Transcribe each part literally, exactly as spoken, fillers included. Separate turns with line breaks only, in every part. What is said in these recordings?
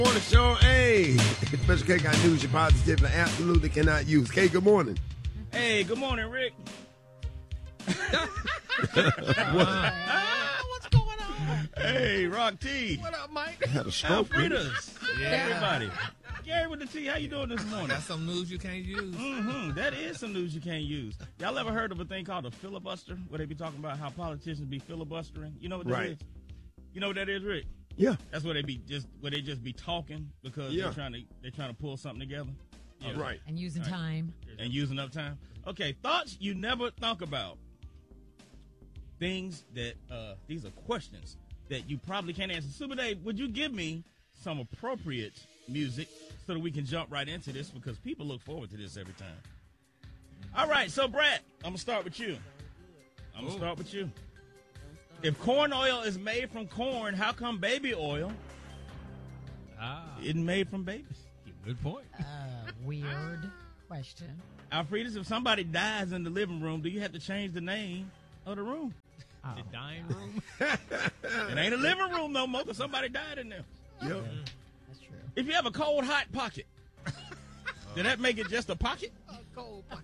Morning show, hey, Special K got news you positively absolutely cannot use. K, good morning.
Hey, good morning, Rick.
Ah, what's going on?
Hey, Rock T.
What up, Mike?
I had a stroke. didn't
Alfredas. Yeah. Everybody. Gary with the T, how you doing this morning?
That's some news you can't use.
Mm-hmm. That is some news you can't use. Y'all ever heard of a thing called a filibuster, where they be talking about how politicians be filibustering? You know what that
Right.
is? You know what that is, Rick?
Yeah.
That's where they be just where they just be talking because
Yeah.
they're trying to they're trying to pull something together.
Yeah. Right.
And using
Right.
time.
And using up time. Okay, thoughts you never thought about. Things that uh these are questions that you probably can't answer. Super Dave, would you give me some appropriate music so that we can jump right into this, because people look forward to this every time. All right, so Brad, I'm gonna start with you. I'm gonna
Ooh.
start with you. If corn oil is made from corn, how come baby oil
Ah,
isn't made from babies?
good point.
Uh, weird question.
Alfredas, if somebody dies in the living room, do you have to change the name of the room?
Oh.
The dining room.
It ain't a living room no more because somebody died in there.
Yep.
That's true.
If you have a cold, hot pocket, did that make it just a pocket?
A cold pocket.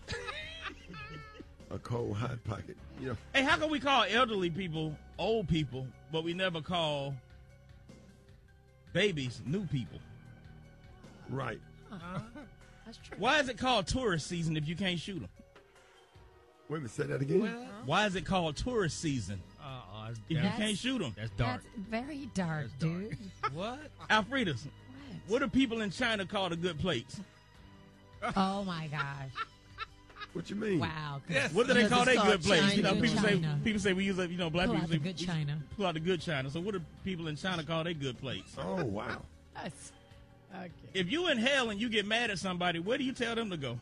A cold, hot pocket. Yeah.
Hey, how can we call elderly people old people, but we never call babies new people?
Right.
That's true.
Why is it called tourist season if you can't shoot them?
Wait a minute, say that again.
Well,
Why is it called tourist season
uh,
if you
That's-
can't shoot them?
that's dark.
That's very dark,
That's dark.
dude.
What?
Alfredas,
What?
what do people in China call the good plates?
Oh my gosh!
What you mean?
Wow.
Yes.
What do they
Because
call
it's
their
called
good plates? You know,
China.
people say
China.
people say we use, you know, black
Pull
people
out
say
the good
we
China.
pull out the good China. So what do people in China call their good plates?
Oh, wow.
That's, okay.
If you in hell and you get mad at somebody, where do you tell them to go?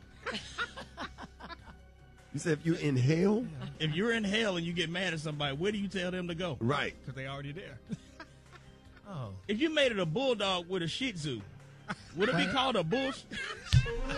You said if you inhale?
If you're in hell and you get mad at somebody, where do you tell them to go?
Right.
Because they already there. Oh.
If you made it a bulldog with a Shih Tzu, would it be
What?
called a bull?